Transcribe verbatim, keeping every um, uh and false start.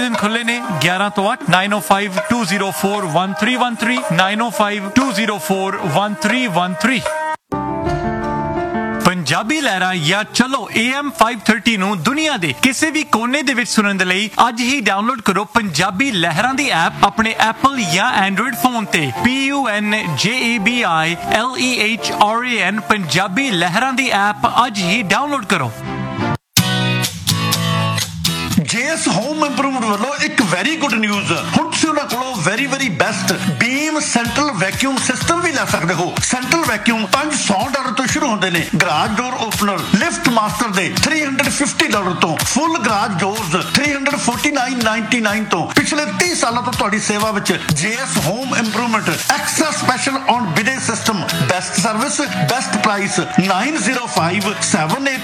ਦਿਨ ਖੁੱਲੇ ਨੇ ਗਿਆਰਾਂ ਤੋਂ ਅੱਠ nine oh five two zero four one three one three nine oh five two zero four one three one three Punjabi ਲਹਿਰਾਂ ਜਾਂ ਚਲੋ A M five thirty ਨੂੰ ਦੁਨੀਆ ਦੇ ਕਿਸੇ ਵੀ ਕੋਨੇ ਦੇ ਵਿੱਚ ਸੁਣਨ ਦੇ ਲਈ ਅੱਜ ਹੀ ਡਾਊਨਲੋਡ ਕਰੋ ਪੰਜਾਬੀ ਲਹਿਰਾਂ ਦੀ ਐਪ ਆਪਣੇ ਐਪਲ ਜਾਂ ਐਂਡਰੋਇਡ ਫੋਨ ਤੇ P U N J A B I L E H R A N Punjabi ਲਹਿਰਾਂ ਦੀ ਐਪ ਅੱਜ ਹੀ ਡਾਊਨਲੋਡ ਕਰੋ। ਜੇਐਸ ਹੋਮ ਇੰਪਰੂਵਮੈਂਟ ਵੱਲੋਂ ਇੱਕ ਵੈਰੀ ਗੁੱਡ ਨਿਊਜ਼। ਹੁਣ ਤੁਸੀਂ ਉਹਨਾਂ ਕੋਲੋਂ ਵੈਰੀ ਵੈਰੀ ਬੈਸਟ ਬੀਮ ਸੈਂਟਰਲ ਵੈਕਿਊਮ ਸਿਸਟਮ ਵੀ ਲੈ ਸਕਦੇ ਹੋ। ਸੈਂਟਰਲ ਵੈਕਿਊਮ ਪੰਜ ਸੌ ਡਾਲਰ ਤੋਂ ਸ਼ੁਰੂ ਹੁੰਦੇ ਨੇ। ਗਰਾਜ ਡੋਰ ਓਪਨਰ ਲਿਫਟ ਮਾਸਟਰ ਦੇ three hundred fifty ਡਾਲਰ ਤੋਂ, ਫੁੱਲ garage doors three hundred forty-nine ninety-nine ਤੋਂ। ਪਿਛਲੇ ਤੀਹ ਸਾਲਾਂ ਤੋਂ ਤੁਹਾਡੀ ਸੇਵਾ ਵਿੱਚ JS home improvement extra special on ਬਿਡੇ system, best service, best price nine zero five seven eight